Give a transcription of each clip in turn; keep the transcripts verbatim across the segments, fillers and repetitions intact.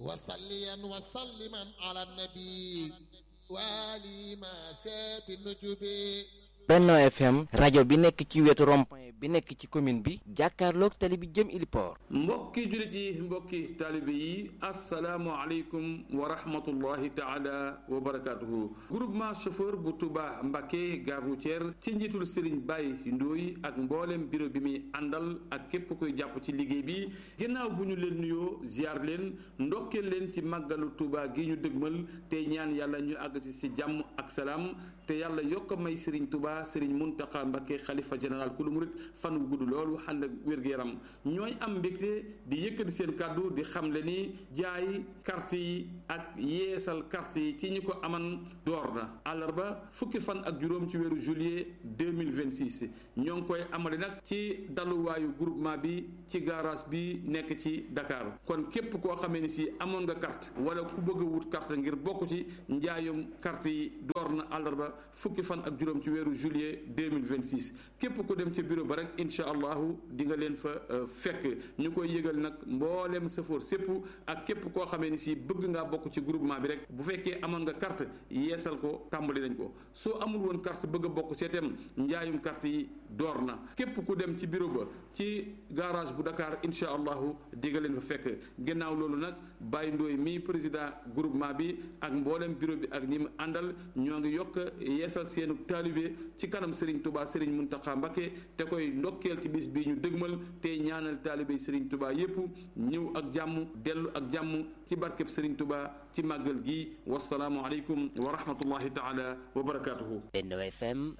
وصليا وسلما على النبي والي ما ساب النجوب. Benno F M rajo bi nekk ci wetu rond-point bi nekk ci commune bi jàkkaarloog tali bi jëm Iliport. mbokki jullit yi mbokki taalibe yi asalaamualeykum wa rahmatullahi taala wa barakaatuhu. groupement chauffeur bu Touba Mbacké gare routière ci njiitul Serigne Baye Ndoye ak mboolem bureau bi muy àndal ak képp koy jàpp ci liggéey bi ginnaaw bu ñu leen nuyoo ziar leen ndokkeel leen ci màggalu Touba gi ñu dëgmal tey ñaan yàlla ñu àgg ci si jàmm ak salaam te yàlla yokk may Serigne Touba Serigne Mountakha Mbacké xalifa général ku lu murit fan wu gudd loolu ànd ak wér-gu-yaram ñooy am mbégte di yëkkati seen kàddu di xamle ni jaay carte yi ak yeesal carte yi ci ñi ko aman door na àllarba fukki fan ak juróom ci weeru juillet deux mille vingt-six ñoo ngi koy amale nag ci daluwaayu groupement bi ci garage bi nekk ci Dakar kon képp koo xamee ni si amoon nga carte wala ku bëgg a wut carte ngir bokk ci njaayum carte yi door na àllarba fukki fan ak juróom ci weeru juillet deux mille vingt-six képp ku dem ci bureau ba rek incha allahu di nga leen fa fekk ñu koy yëgal nag mboolem safoor sépp ak képp koo xamee ni si bëgg ngaa bokk ci groupement bi rek bu fekkee amoon nga carte yeesal ko tàmbali nañ ko soo amul woon carte bëgg a bokk seetem njaayum carte yi door na képp ku dem ci bureau ba ci garage bu Dakar incha allahu di nga leen fa fekk gannaaw loolu nag Baye Ndoye mi président groupement bi ak mboolem bureau bi ak ñi mu àndal ñoo ngi yokk yeesal seenu taalibe ci kanam Serigne Touba Serigne Mountakha Mbacké te koy ndokkeel ci bis bi ñu dëgmal te ñaanal taalibe Serigne Touba yépp ñëw ak jàmm dellu ak jàmm ci barkeb Serigne Touba ci màggal gi wasalaamu aleykum wa rahmatullahi taala wa barakatuhu. Benno F M.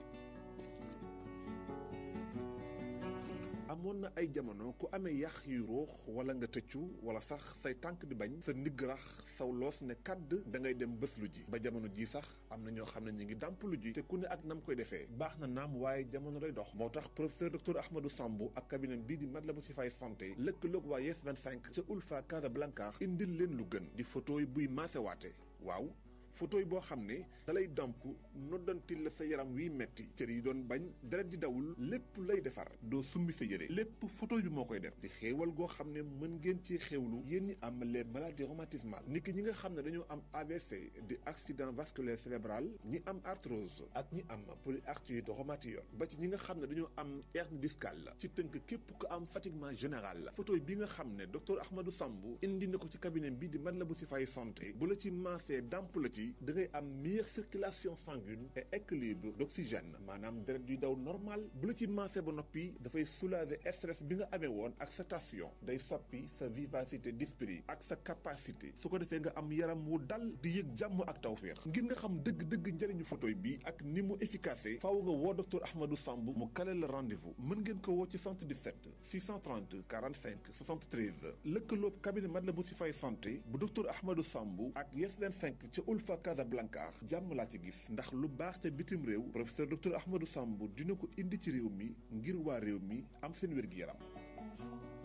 amoon na ay jamono ku amee yax yu ruux wala nga tëccu wala sax say tànk di bañ sa ndigg rax saw loos ne kàdd da ngay dem bés lu ji ba jamono ji sax am na ñoo xam ne ñu ngi dàmp lu ji te ku ne ak nam koy defee baax na naam waaye jamono day dox moo tax professeur docteur Ahmadou Sambou ak cabinet bii di Matlaboul Chifaay santé lëkkaloog waa Yes vingt-cinq ca Ulfa Casablanca indil leen lu gën di photo yi buy maasewaate waaw photo yi boo xam ne dalay damp noddantil la sa yaram wiy metti cër yi doon bañ deret di dawul lépp lay defar doo summi sa yére lépp photo bi moo koy def di xéewal goo xam ne mën ngeen ci xéewlu yéen ñi am les maladies rhumatismales niki ñi nga xam ne dañoo am A V C di accident vasculaire cérébral ñi am arthrose ak ñi am polyarthrite rhumatoïde ba ci ñi nga xam ne dañoo am hernie discale la ci tënk képp ko am fatiguement général la photo bi nga xam ne docteur Ahmadou Sambou indi na ko ci cabinet bi di Matlaboul Chifaay santé bu la ci maasee damp la ci da ngay am meilleure circulation sanguine et équilibre d'oxygène maanaam deret yuy daw normal bu la ci maasee ba noppi dafay soulager stress bi nga amee woon ak sa tension day soppi sa vivacité d'esprit ak sa capacité su ko defee nga am yaram wu dal di yëg jàmm ak tawféex ngir nga xam dëgg-dëgg njëriñu photo bi ak ni mu efficace faaw nga woo docteur Ahmadou Sambou mu kale la rendez-vous mën ngeen ko woo ci soixante-dix-sept six cent trente quarante-cinq soixante-treize lëkkaloob cabinet Matlaboul Chifaay santé bu docteur Ahmadou Sambou ak Yes vingt-cinq ca Ulfa Casablanca jàmm laa ci gis ndax lu baax ca bitim réew professeur docteur Ahmadou Sambou dina ko indi ci réew mi ngir waa réew mi am seen wér-gi-yaram